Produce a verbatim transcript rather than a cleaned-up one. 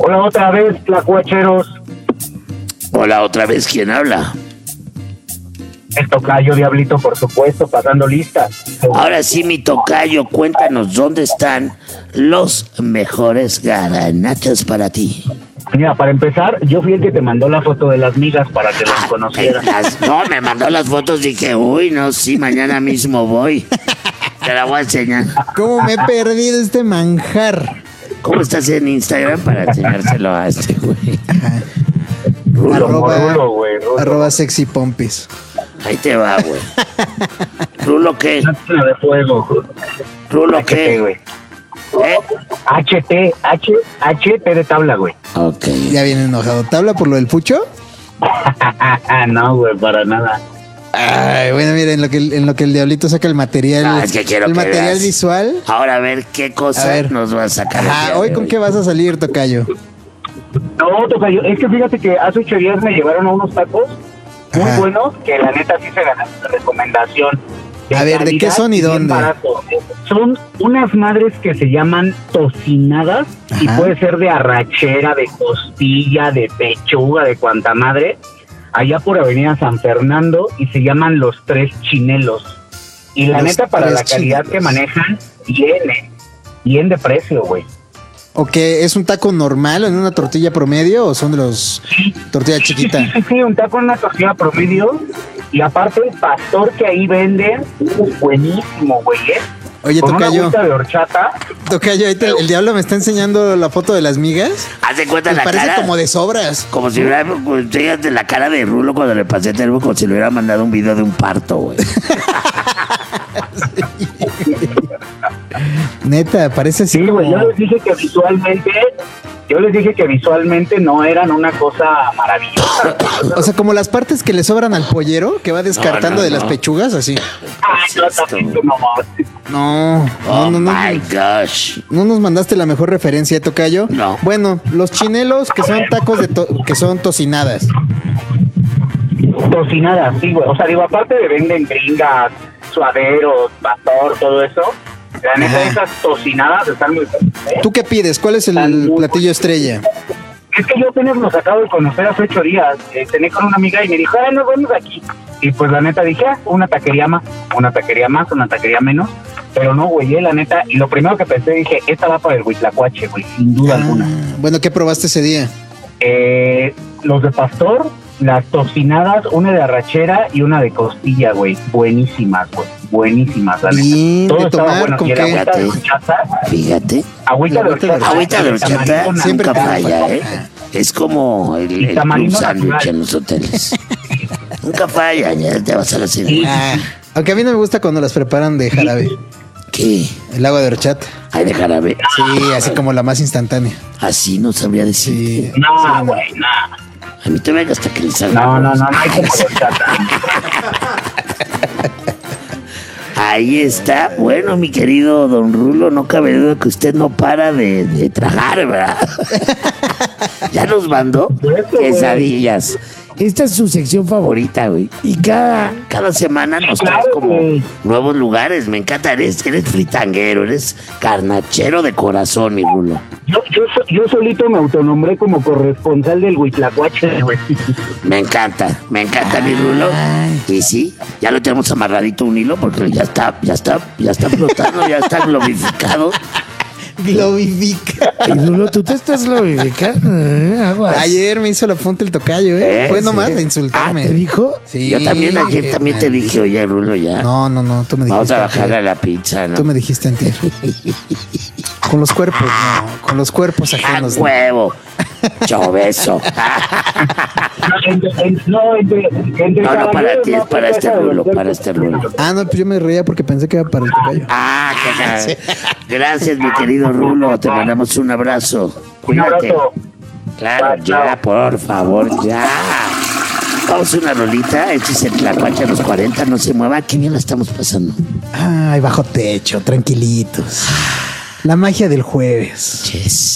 Hola otra vez, tlacuacheros. Hola, otra vez, ¿quién habla? El tocayo, Diablito, por supuesto, pasando lista. Ahora sí, mi tocayo, cuéntanos dónde están los mejores garnachas para ti. Mira, para empezar, yo fui el que te mandó la foto de las migas para que las conocieras. Las- no, me mandó las fotos, dije, uy, no, sí, mañana mismo voy. Te la voy a enseñar. ¿Cómo me he perdido este manjar? ¿Cómo estás en Instagram para enseñárselo a este güey? Rulo, Arroba, rulo, güey, rulo. arroba sexy pompis. Ahí te va, güey. ¿Rulo qué? Máquina de fuego. ¿Rulo H T, qué? güey. ¿Eh? H T, H, H T de tabla, güey. Ok. Ya viene enojado. ¿Tabla por lo del pucho? No, güey, para nada. Ay, bueno, mira, en lo que el, en lo que el diablito saca el material, No, es que quiero el que material veas. visual. Ahora a ver qué cosa A ver. nos va a sacar. el Ajá, día hoy de con qué vas a salir, tocayo. No, tocayo, es que fíjate que hace ocho días me llevaron a unos tacos muy Ajá. buenos que la neta sí se ganaron la recomendación. A ver, ¿de qué calidad son y bien dónde? barato. Son unas madres que se llaman tocinadas y Ajá. puede ser de arrachera, de costilla, de pechuga, de cuanta madre, allá por Avenida San Fernando y se llaman Los Tres Chinelos. Y la Los neta, para Tres la calidad Chinelos. que manejan, viene, bien de precio, güey. ¿O qué? ¿Es un taco normal en una tortilla promedio o son de los tortilla chiquita? Sí, sí, sí, un taco en una tortilla promedio. Y aparte el pastor que ahí venden, uh, buenísimo, güey, ¿eh? Oye, Con una tocayo, agüita de horchata. tocayo, ahí te- el diablo me está enseñando la foto de las migas. Haz de cuenta Pues la parece cara. como de sobras. Como si hubiera, pues, fíjate la cara de Rulo cuando le pasé el teléfono, como si le hubiera mandado un video de un parto, güey. Neta, parece así Sí, güey, como... yo les dije que visualmente, yo les dije que visualmente no eran una cosa maravillosa. O sea, como las partes que le sobran al pollero, que va descartando No, no, de las no. pechugas, así. Ay, no, también tú no mames. No, Oh no, no, no. my gosh. No nos mandaste la mejor referencia, tocayo. No. Bueno, los chinelos que son tacos de to- que son tocinadas. Tocinadas, sí, güey. O sea, digo, aparte de venden gringas, suaderos, pastor, todo eso, la neta, Ajá. esas tocinadas están muy... ¿eh? ¿Tú qué pides? ¿Cuál es el platillo estrella? Es que yo apenas los acabo de conocer hace ocho días. Eh, cené con una amiga y me dijo, ay, nos vemos aquí. Y pues la neta dije, ah, una taquería más, una taquería más, una taquería menos. Pero no, güey, eh, la neta. Y lo primero que pensé, dije, esta va para el huitlacuache, güey, sin duda alguna. Ah, bueno, ¿qué probaste ese día? Eh, los de pastor, las tocinadas, una de arrachera y una de costilla, güey. Buenísimas, güey. Buenísimas, la neta. Bien, Todo ¿de estaba tomar bueno. con Y el qué? agüita de horchata, Fíjate. agüita de Agüita de horchata. Agüita de horchata tamarindo siempre nunca te falla, falla. ¿eh? Es como el, el club Tamarindo sándwich natural. en los hoteles. Nunca falla, ya te vas a la cena. Sí. Ah, aunque a mí no me gusta cuando las preparan de jarabe. ¿Qué? El agua de horchata. ¿Hay de jarabe? Sí, así como la más instantánea. Así no sabría decir. Sí. No, güey, no. A mí te venga hasta que le salga. No, no, no, no hay como de horchata. Ahí está. Bueno, mi querido don Rulo, no cabe duda que usted no para de, de tragar, ¿verdad? Ya nos mandó quesadillas. Esta es su sección favorita, güey. Y cada, cada semana nos trae Claro, como güey. nuevos lugares. Me encanta. Eres, eres fritanguero, eres carnachero de corazón, mi Rulo. Yo, yo, so- yo solito me autonombré como corresponsal del Huitlacuache, güey. Me encanta, me encanta mi Rulo. Y sí, ya lo tenemos amarradito un hilo porque ya está, ya está, ya está flotando, ya está globificado. Globifica. Y Rulo, tú te estás glorificando, ¿eh? Aguas. Ayer me hizo la punta el tocayo, ¿eh? ¿Eh? Fue nomás Sí. de Ah, insultarme. ¿te dijo? Sí. Yo también ayer también te dije, oye Rulo, ya. No, no, no, tú me dijiste. Vamos a antier. bajar a la pizza, ¿no? Tú me dijiste antier. Con los cuerpos, no. Con los cuerpos ¡A ajenos. no. huevo! Choveso. No, entre, en- no, entre, entre No, no, para caballeros, ti, es no, para pues, este esa de Rulo, los para este Rulo. Ah, no, pues yo me reía porque pensé que era para el tocayo. Ah, qué caray. Gracias, mi querido Rulo. Te mandamos un abrazo. Un Cuídate. abrazo. Claro, ya, por favor, ya. Vamos a una rolita. Este es el Tlacuache a los cuarenta. No se mueva. Qué bien la estamos pasando. Ay, bajo techo, tranquilitos. La magia del jueves. Yes.